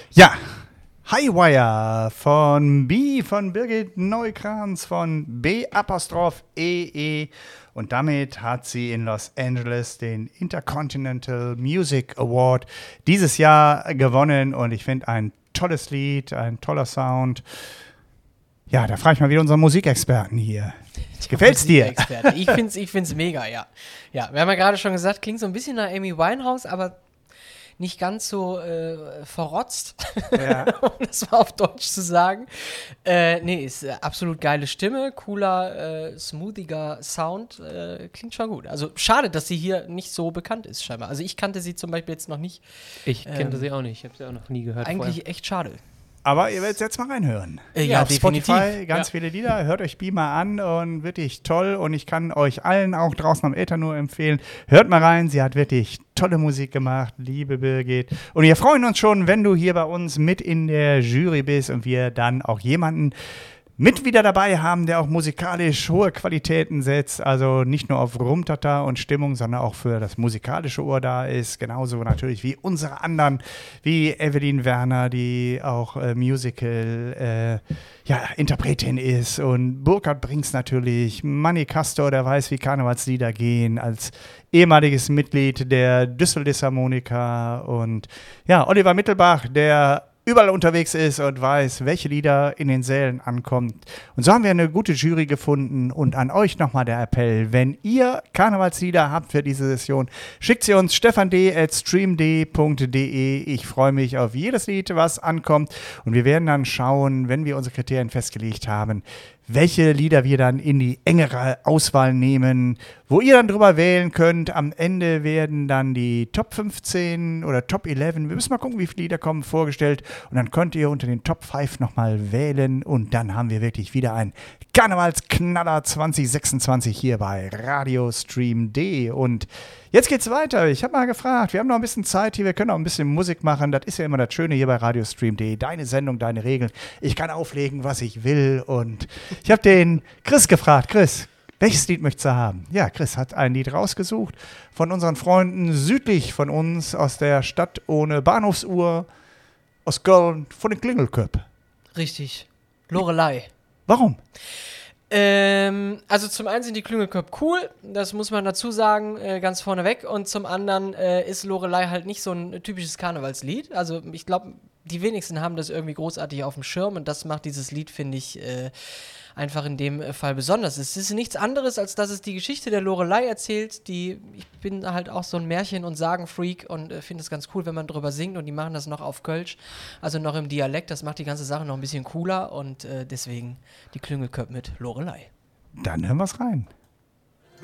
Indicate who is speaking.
Speaker 1: Ja, Highwire von Birgit Neukrans von B''EE und damit hat sie in Los Angeles den Intercontinental Music Award dieses Jahr gewonnen und ich finde ein tolles Lied, ein toller Sound. Ja, da frage ich mal wieder unseren Musikexperten hier. Gefällt's dir?
Speaker 2: Ich find's mega, ja. Ja, wir haben ja gerade schon gesagt, klingt so ein bisschen nach Amy Winehouse, aber nicht ganz so verrotzt,
Speaker 1: Ja.
Speaker 2: um das mal auf Deutsch zu sagen. Nee, ist absolut geile Stimme, cooler, smoothiger Sound, klingt schon gut. Also schade, dass sie hier nicht so bekannt ist scheinbar. Also ich kannte sie zum Beispiel jetzt noch nicht.
Speaker 3: Ich kannte sie auch nicht, ich habe sie auch noch nie gehört
Speaker 2: Eigentlich
Speaker 3: vorher.
Speaker 2: echt schade.
Speaker 1: Aber ihr werdet jetzt mal reinhören.
Speaker 2: Ja,
Speaker 1: auf
Speaker 2: definitiv.
Speaker 1: Spotify ganz viele Lieder. Hört euch Beamer an und wirklich toll. Und ich kann euch allen auch draußen am Äther nur empfehlen. Hört mal rein. Sie hat wirklich tolle Musik gemacht, liebe Birgit. Und wir freuen uns schon, wenn du hier bei uns mit in der Jury bist und wir dann auch jemanden mit wieder dabei haben, der auch musikalisch hohe Qualitäten setzt, also nicht nur auf Rumtata und Stimmung, sondern auch für das musikalische Ohr da ist, genauso natürlich wie unsere anderen, wie Evelyn Werner, die auch Interpretin ist und Burkhard Brinks natürlich, Manny Castor, der weiß, wie Karnevalslieder gehen, als ehemaliges Mitglied der Düsseldisharmonika und ja, Oliver Mittelbach, der überall unterwegs ist und weiß, welche Lieder in den Sälen ankommen. Und so haben wir eine gute Jury gefunden. Und an euch nochmal der Appell, wenn ihr Karnevalslieder habt für diese Session, schickt sie uns stefand@streamd.de. Ich freue mich auf jedes Lied, was ankommt. Und wir werden dann schauen, wenn wir unsere Kriterien festgelegt haben, welche Lieder wir dann in die engere Auswahl nehmen, wo ihr dann drüber wählen könnt. Am Ende werden dann die Top 15 oder Top 11, wir müssen mal gucken, wie viele Lieder kommen, vorgestellt. Und dann könnt ihr unter den Top 5 nochmal wählen. Und dann haben wir wirklich wieder einen Karnevalsknaller 2026 hier bei Radio Stream D. Und jetzt geht's weiter. Ich habe mal gefragt, wir haben noch ein bisschen Zeit hier, wir können auch ein bisschen Musik machen. Das ist ja immer das Schöne hier bei Radio Stream D. Deine Sendung, deine Regeln. Ich kann auflegen, was ich will. Und ich habe den Chris gefragt. Chris, welches Lied möchtest du haben? Ja, Chris hat ein Lied rausgesucht von unseren Freunden südlich von uns aus der Stadt ohne Bahnhofsuhr, aus Köln, von den Klingelköp.
Speaker 2: Richtig. Lorelei.
Speaker 1: Warum?
Speaker 2: Also zum einen sind die Klüngelköp cool, das muss man dazu sagen, ganz vorneweg. Und zum anderen ist Lorelei halt nicht so ein typisches Karnevalslied. Also ich glaube, die wenigsten haben das irgendwie großartig auf dem Schirm und das macht dieses Lied, finde ich, einfach in dem Fall besonders. Es ist nichts anderes, als dass es die Geschichte der Lorelei erzählt. Ich bin halt auch so ein Märchen- und Sagenfreak und finde es ganz cool, wenn man drüber singt und die machen das noch auf Kölsch, also noch im Dialekt. Das macht die ganze Sache noch ein bisschen cooler und deswegen die Klüngelköp mit Lorelei.
Speaker 1: Dann hören wir's rein.